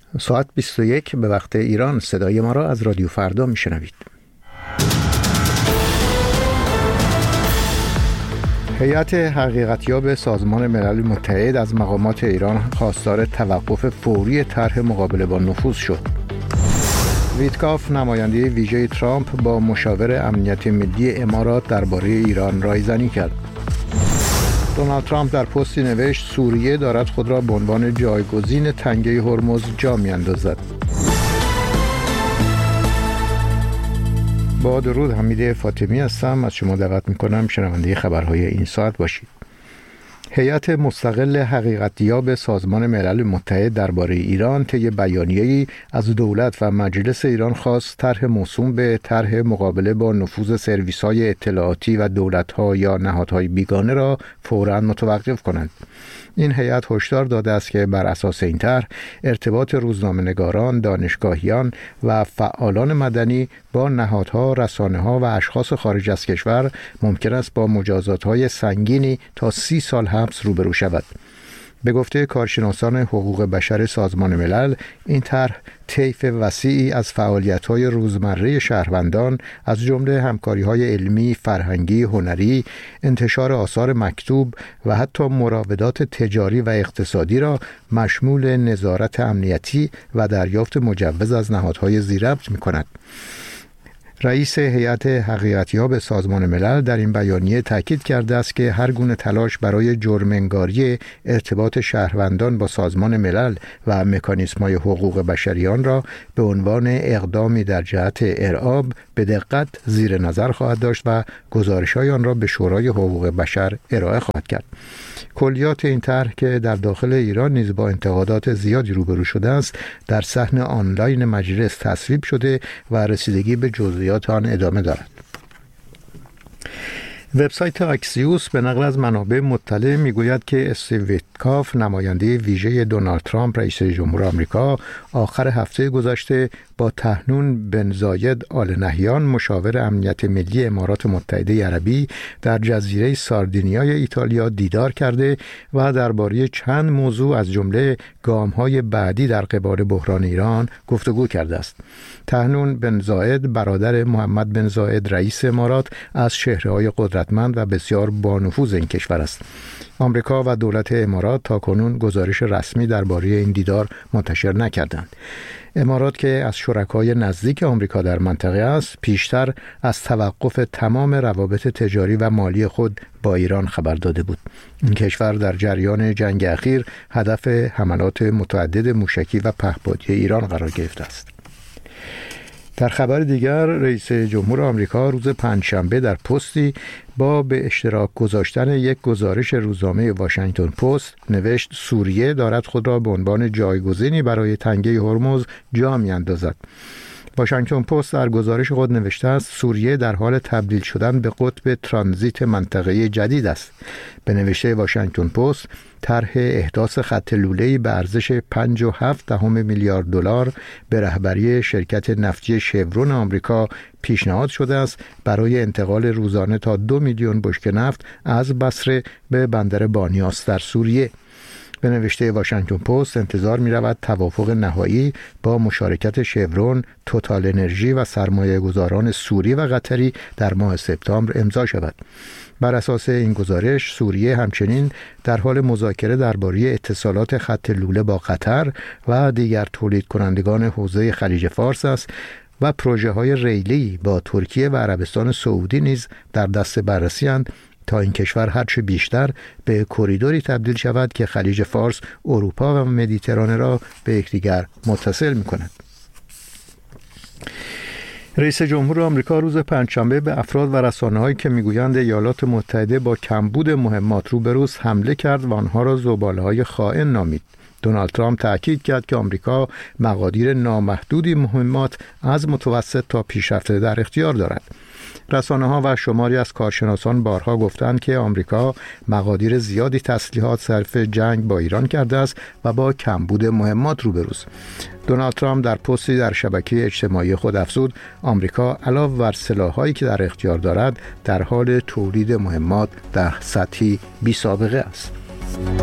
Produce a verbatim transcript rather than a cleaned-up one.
ساعت بیست و یک به وقت ایران. صدای ما را از رادیو فردا میشنوید. هیئت حقیقتیاب سازمان ملل متحد از مقامات ایران خواستار توقف فوری طرح مقابله با نفوذ شد. ویتکاف نماینده ویژه ترامپ با مشاور امنیت ملی امارات درباره ایران رایزنی کرد. دونالد ترامپ در پستی نوشت سوریه دارد خود را به عنوان جایگزین تنگه هرمز جا می‌اندازد. با درود، حمید فاطمی هستم. از شما دعوت می‌کنم شنونده خبرهای این ساعت باشید. هیئت مستقل حقیقتیاب سازمان ملل متحد درباره ایران طی بیانیه‌ای از دولت و مجلس ایران خواست طرح موسوم به طرح مقابله با نفوذ سرویس‌های اطلاعاتی و دولت‌ها یا نهادهای بیگانه را فوراً متوقف کنند. این هیئت هشدار داده است که بر اساس این طرح ارتباط روزنامه‌نگاران، دانشگاهیان و فعالان مدنی با نهادها، رسانه‌ها و اشخاص خارج از کشور ممکن است با مجازات‌های سنگینی تا سی سال حبس روبرو شود. به گفته کارشناسان حقوق بشر سازمان ملل، این طرح طیف وسیعی از فعالیت‌های روزمره شهروندان از جمله همکاری‌های علمی، فرهنگی، هنری، انتشار آثار مکتوب و حتی مراودات تجاری و اقتصادی را مشمول نظارت امنیتی و دریافت مجوز از نهادهای ذی‌ربط می‌کند. رئیس هیئت حقیقتیاب سازمان ملل در این بیانیه تاکید کرده است که هر گونه تلاش برای جرم‌انگاری ارتباط شهروندان با سازمان ملل و مکانیزم‌های حقوق بشری آن را به عنوان اقدامی در جهت ارعاب به دقت زیر نظر خواهد داشت و گزارش‌های آن را به شورای حقوق بشر ارائه خواهد کرد. کلیات این طرح که در داخل ایران نیز با انتقادات زیادی روبرو شده است، در صحن آنلاین مجلس تصویب شده و رسیدگی به جزئیات آن ادامه دارد. وبسایت اکسیوس به نقل از منابع مطلع میگوید که استیو ویتکاف نماینده ویژه دونالد ترامپ رئیس جمهور آمریکا آخر هفته گذشته با طاهنون بن زاید آل نهیان مشاور امنیت ملی امارات متحده عربی در جزیره ساردینیای ایتالیا دیدار کرده و درباره چند موضوع از جمله گام‌های بعدی در قبال بحران ایران گفتگو کرده است. طاهنون بن زاید برادر محمد بن زاید رئیس امارات از چهره‌های قدرتمند و بسیار بانفوذ این کشور است. آمریکا و دولت امارات تاکنون گزارش رسمی درباره این دیدار منتشر نکردند. امارات که از شرکای نزدیک آمریکا در منطقه است، پیشتر از توقف تمام روابط تجاری و مالی خود با ایران خبر داده بود. این کشور در جریان جنگ اخیر هدف حملات متعدد موشکی و پهپادی ایران قرار گرفته است. در خبر دیگر، رئیس جمهور آمریکا روز پنجشنبه در پستی با به اشتراک گذاشتن یک گزارش روزنامه واشنگتن پست نوشت سوریه دارد خود را به عنوان جایگزینی برای تنگه هرمز جا می‌اندازد. واشنگتن پست در گزارش خود نوشته است سوریه در حال تبدیل شدن به قطب ترانزیت منطقه جدید است. به نوشته واشنگتن پست، طرح احداث خط لوله‌ای به ارزش پنج و هفت دهم میلیارد دلار به رهبری شرکت نفتی شورون آمریکا پیشنهاد شده است برای انتقال روزانه تا دو میلیون بشکه نفت از بصره به بندر بانیاس در سوریه. به نوشته واشنگتن پست انتظار می رود توافق نهایی با مشارکت شورون، توتال انرژی و سرمایه گذاران سوری و قطری در ماه سپتامبر امضا شود. بر اساس این گزارش، سوریه همچنین در حال مذاکره درباره اتصالات خط لوله با قطر و دیگر تولید کنندگان حوزه خلیج فارس است و پروژه های ریلی با ترکیه و عربستان سعودی نیز در دست بررسی اند تا این کشور هرچه بیشتر به کریدوری تبدیل شود که خلیج فارس، اروپا و مدیترانه را به یکدیگر متصل می‌کند. رئیس جمهور آمریکا روز پنجشنبه به افراد و رسانه‌هایی که میگویند ایالات متحده با کمبود مهمات روبروست حمله کرد و آنها را زباله‌های خائن نامید. دونالد ترامپ تأکید کرد که آمریکا مقادیر نامحدودی مهمات از متوسط تا پیشرفته در اختیار دارد. رسانه‌ها و شماری از کارشناسان بارها گفتند که آمریکا مقادیر زیادی تسلیحات صرف جنگ با ایران کرده است و با کمبود مهمات روبروست. دونالد ترامپ در پستی در شبکه اجتماعی خود افزود آمریکا علاوه بر سلاح‌هایی که در اختیار دارد در حال تولید مهمات در سطحی بی‌سابقه است.